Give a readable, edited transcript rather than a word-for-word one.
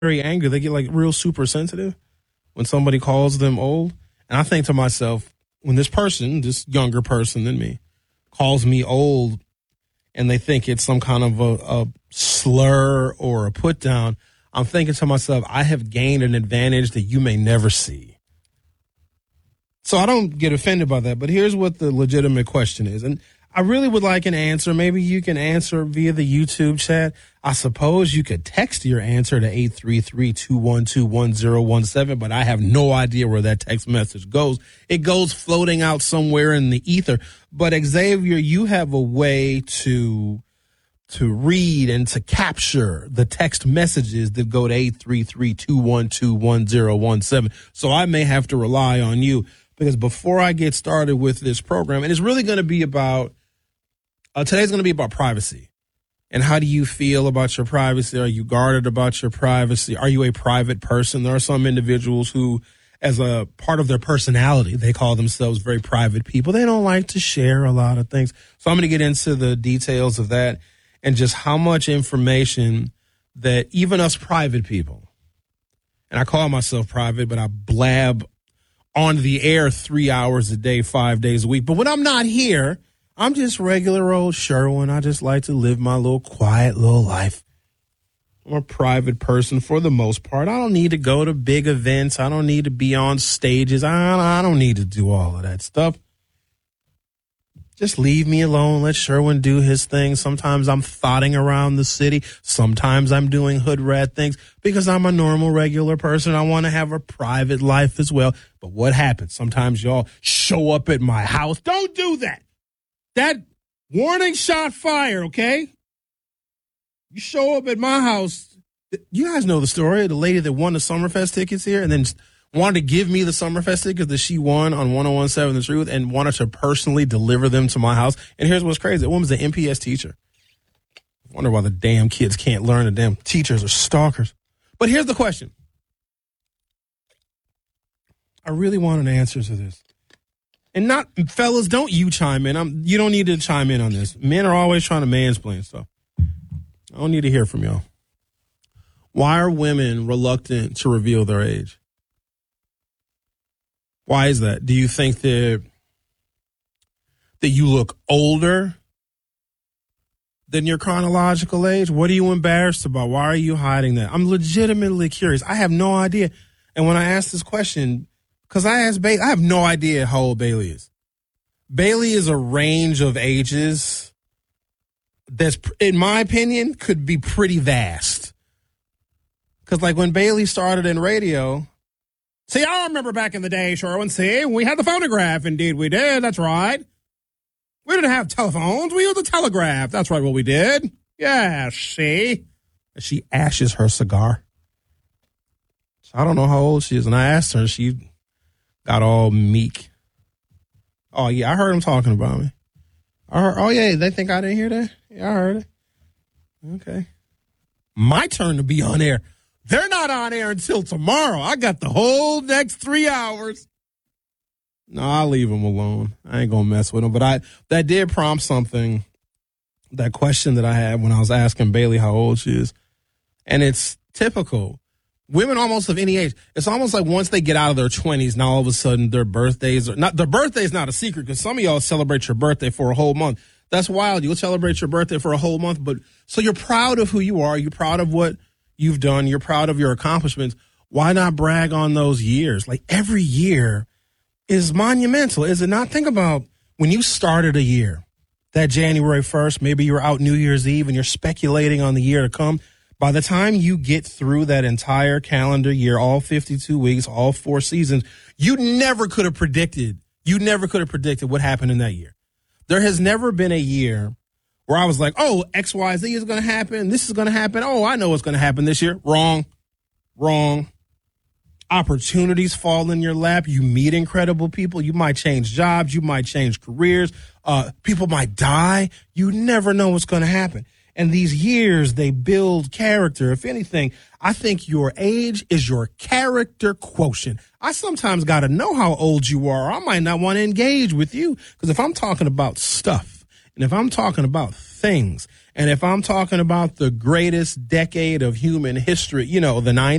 very angry. They get like real super sensitive when somebody calls them old. And I think to myself, when this person, this younger person than me, calls me old and they think it's some kind of a slur or a put down, I'm thinking to myself, I have gained an advantage that you may never see. So I don't get offended by that. But here's what the legitimate question is. And I really would like an answer. Maybe you can answer via the YouTube chat. I suppose you could text your answer to 833-212-1017, but I have no idea where that text message goes. It goes floating out somewhere in the ether. But Xavier, you have a way to read and to capture the text messages that go to 833-212-1017. So I may have to rely on you, because before I get started with this program, and it's really going to be about, today's going to be about privacy. And how do you feel about your privacy? Are you guarded about your privacy? Are you a private person? There are some individuals who, as a part of their personality, they call themselves very private people. They don't like to share a lot of things. So I'm going to get into the details of that and just how much information that even us private people, and I call myself private, but I blab on the air 3 hours a day, 5 days a week. But when I'm not here, I'm just regular old Sherwin. I just like to live my little quiet little life. I'm a private person for the most part. I don't need to go to big events. I don't need to be on stages. I don't need to do all of that stuff. Just leave me alone. Let Sherwin do his thing. Sometimes I'm thotting around the city. Sometimes I'm doing hood rat things because I'm a normal, regular person. I want to have a private life as well. But what happens? Sometimes y'all show up at my house. Don't do that. That warning shot fire, okay? You show up at my house. You guys know the story of the lady that won the Summerfest tickets here and then wanted to give me the Summerfest tickets that she won on 1017 The Truth and wanted to personally deliver them to my house. And here's what's crazy. That woman's an MPS teacher. I wonder why the damn kids can't learn. The damn teachers are stalkers. But here's the question. I really want an answer to this. And not, fellas, don't you chime in. You don't need to chime in on this. Men are always trying to mansplain stuff. I don't need to hear from y'all. Why are women reluctant to reveal their age? Why is that? Do you think that you look older than your chronological age? What are you embarrassed about? Why are you hiding that? I'm legitimately curious. I have no idea. And when I asked this question, because I asked Bailey, I have no idea how old Bailey is. Bailey is a range of ages that's, in my opinion, could be pretty vast. Because like when Bailey started in radio, see, I remember back in the day, Sherwin, see, we had the phonograph. Indeed, we did. That's right. We didn't have telephones. We used the telegraph. That's right, what we did. Yeah, see? She ashes her cigar. So I don't know how old she is. And I asked her, she got all meek. Oh, yeah, I heard him talking about me. Oh, yeah, they think I didn't hear that? Yeah, I heard it. Okay. My turn to be on air. They're not on air until tomorrow. I got the whole next 3 hours. No, I'll leave them alone. I ain't going to mess with them. But that did prompt something, that question that I had when I was asking Bailey how old she is. And it's typical. Women almost of any age. It's almost like once they get out of their 20s, now all of a sudden their birthdays are not, their birthday's not a secret because some of y'all celebrate your birthday for a whole month. That's wild. You'll celebrate your birthday for a whole month. But so you're proud of who you are. You're proud of what you've done. You're proud of your accomplishments. Why not brag on those years? Like every year is monumental, is it not? Think about when you started a year, that January 1st, maybe you're out New Year's Eve and you're speculating on the year to come. By the time you get through that entire calendar year, all 52 weeks, all 4 seasons, you never could have predicted what happened in that year. There has never been a year where I was like, oh, XYZ is going to happen. This is going to happen. Oh, I know what's going to happen this year. Wrong. Opportunities fall in your lap. You meet incredible people. You might change jobs. You might change careers. People might die. You never know what's going to happen. And these years, they build character. If anything, I think your age is your character quotient. I sometimes got to know how old you are. Or I might not want to engage with you. Because if I'm talking about stuff, and if I'm talking about things, and if I'm talking about the greatest decade of human history, the 90s,